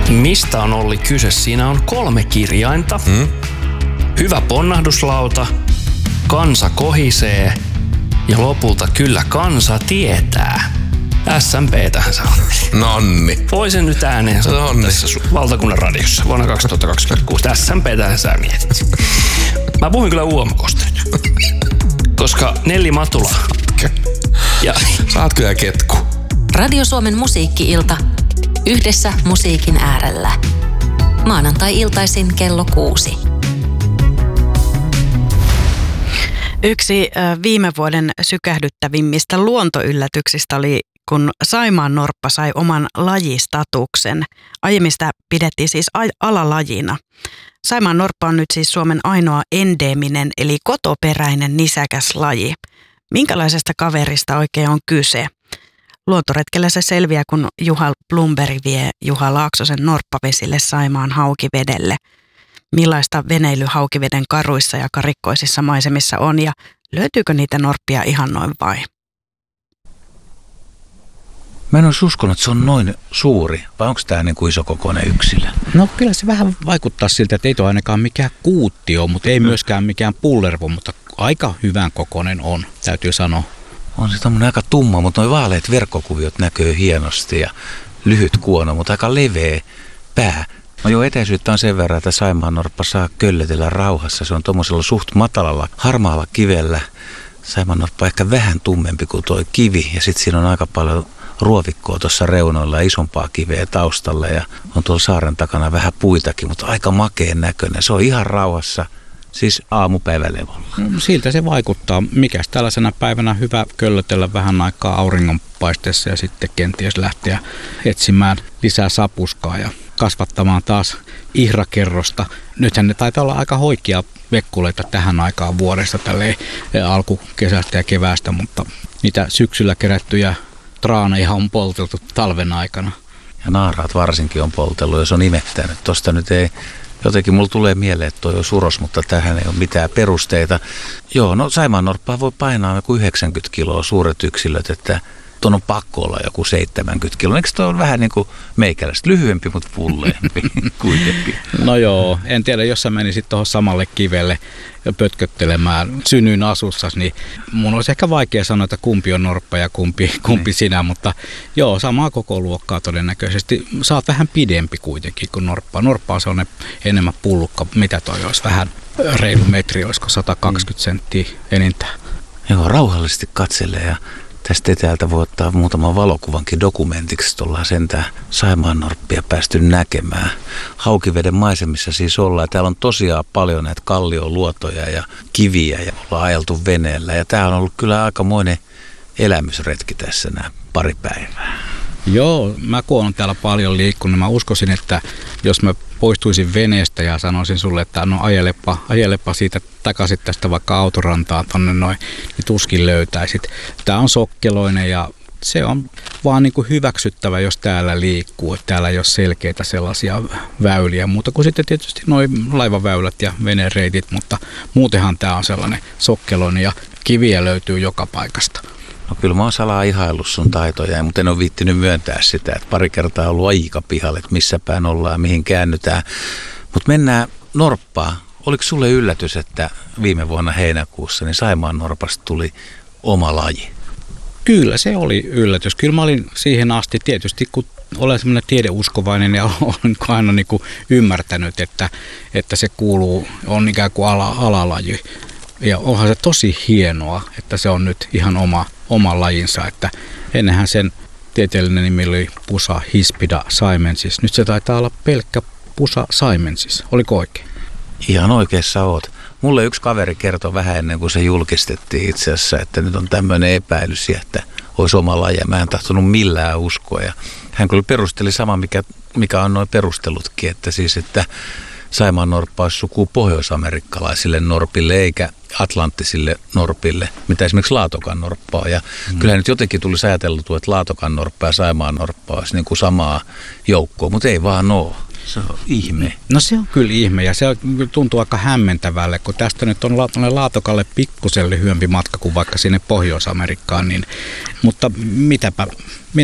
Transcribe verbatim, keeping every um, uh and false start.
Mistä on Olli kyse? Siinä on kolme kirjainta. Hmm? Hyvä ponnahduslauta, kansa kohisee ja lopulta kyllä kansa tietää. S M P:tähän se on. Nonni. Voisin nyt ääneen sanoa Nonni. tässä su- valtakunnan radiossa vuonna kaksituhattakaksikymmentäkuusi. S M P:tähän sä mietit. Mä puhuin kyllä U M K:sta nyt. Koska Nelli Matula. Ja Saat kyllä ketku. Radio Suomen musiikki-ilta. Yhdessä musiikin äärellä. Maanantai-iltaisin kello kuusi. Yksi viime vuoden sykähdyttävimmistä luontoyllätyksistä oli, kun Saimaan norppa sai oman lajistatuksen. Aiemmin sitä pidettiin siis alalajina. Saimaan norppa on nyt siis Suomen ainoa endeeminen eli kotoperäinen nisäkäs laji. Minkälaisesta kaverista oikein on kyse? Luontoretkellä se selviää, kun Juha Blomberg vie Juha Laaksosen norppavesille Saimaan haukivedelle. Millaista veneily haukiveden karuissa ja karikkoisissa maisemissa on ja löytyykö niitä norppia ihan noin vai? Mä en olisi uskonut, että se on noin suuri, vai onko tämä niin kuin isokokoinen yksilö? No kyllä se vähän vaikuttaa siltä, että ei tuo ainakaan mikään kuuttio, mutta ei myöskään mikään pullervo, mutta aika hyvän kokoinen on, täytyy sanoa. On se tommonen aika tumma, mutta nuo vaaleat verkkokuviot näkyy hienosti ja lyhyt kuono, mutta aika leveä pää. No joo, etäisyyttä on sen verran, että Saimaan norppa saa köllötellä rauhassa. Se on tuommoisella suht matalalla, harmaalla kivellä. Saimaan norppa on ehkä vähän tummempi kuin tuo kivi ja sitten siinä on aika paljon ruovikkoa tuossa reunoilla ja isompaa kiveä taustalle ja on tuolla saaren takana vähän puitakin, mutta aika makeen näköinen. Se on ihan rauhassa, siis aamupäivälevolla. No, siltä se vaikuttaa. Mikäs tällaisena päivänä hyvä köllötellä vähän aikaa auringonpaisteessa ja sitten kenties lähteä etsimään lisää sapuskaa ja kasvattamaan taas ihrakerrosta. Nythän ne taitaa olla aika hoikia vekkuleita tähän aikaan vuodesta tälleen alkukesästä ja keväästä, mutta niitä syksyllä kerättyjä traaneja on polteltu talven aikana. Ja naaraat varsinkin on poltellut ja se on imettänyt. Tuosta nyt ei, jotenkin mulla tulee mieleen, että toi on suros, mutta tähän ei ole mitään perusteita. Joo, no Saimaan norppaa voi painaa joku yhdeksänkymmentä kiloa suuret yksilöt, että tuon on pakko olla joku seitsemänkymmentä kiloa. Eikö tuo ole vähän niin kuin meikäläistä? Lyhyempi, mutta fulleempi kuitenkin. No joo, en tiedä, jos sä menisit tuohon samalle kivelle pötköttelemään synyin asussas, niin mun olisi ehkä vaikea sanoa, että kumpi on norppa ja kumpi, kumpi sinä, mutta joo, samaa koko luokkaa todennäköisesti. Sä oot vähän pidempi kuitenkin kuin norppa. Norppa on sellainen enemmän pullukka, mitä toi olisi, vähän reilu metri, olisiko sata kaksikymmentä senttiä enintään. Joo, rauhallisesti katselee ja tästä etäältä voi ottaa muutaman valokuvankin dokumentiksi, että ollaan sentään Saimaan norppia päästy näkemään. Haukiveden maisemissa siis ollaan. Täällä on tosiaan paljon näitä kallioluotoja ja kiviä ja ollaan ajeltu veneellä. Ja tää on ollut kyllä aikamoinen elämysretki tässä nämä pari päivää. Joo, mä kun olen täällä paljon liikkunut, niin mä uskoisin, että jos mä poistuisin veneestä ja sanoisin sulle, että no ajelepa, ajelepa siitä takaisin tästä vaikka autorantaan tonne noin, niin tuskin löytäisit. Tää on sokkeloinen ja se on vaan niin kuin hyväksyttävä, jos täällä liikkuu. Että täällä ei ole selkeitä sellaisia väyliä, muuta kuin sitten tietysti noin laivaväylät ja venereitit, mutta muutenhan tää on sellainen sokkeloinen ja kiviä löytyy joka paikasta. No kyllä mä oon salaa ihaillut sun taitoja, mutta en ole viittinyt myöntää sitä, että pari kertaa on ollut aika pihalle, että missä päin ollaan ja mihin käännytään. Mutta mennään norppaan. Oliko sulle yllätys, että viime vuonna heinäkuussa niin Saimaan norpasta tuli oma laji? Kyllä se oli yllätys. Kyllä mä olin siihen asti tietysti, kun olen semmoinen tiedeuskovainen ja olen aina niin kuin ymmärtänyt, että, että se kuuluu, on ikään kuin ala, alalaji. Ja onhan se tosi hienoa, että se on nyt ihan oma, oma lajinsa, että ennenhän sen tieteellinen nimi oli Pusa hispida saimensis. Nyt se taitaa olla pelkkä Pusa saimensis. Oliko oikein? Ihan oikeassa oot. Mulle yksi kaveri kertoi vähän ennen kuin se julkistettiin itse asiassa, että nyt on tämmöinen epäilys, että olisi oma laji. Mä en tahtonut millään uskoa. Ja hän kyllä perusteli sama, mikä, mikä on noin perustelutkin, että siis, että Saimaan norppa olisi sukua pohjoisamerikkalaisille norpille eikä atlanttisille norpille, mitä esimerkiksi laatokan norppaa. Ja mm. kyllähän nyt jotenkin tulisi ajateltua, että laatokan norppa ja Saimaan norppa olisi niin kuin samaa joukkoa, mutta ei vaan ole. Se on ihme. No se on kyllä ihme ja se tuntuu aika hämmentävälle, kun tästä nyt on laatokalle pikkusen lyhyempi matka kuin vaikka sinne Pohjois-Amerikkaan, niin, mutta mitäpä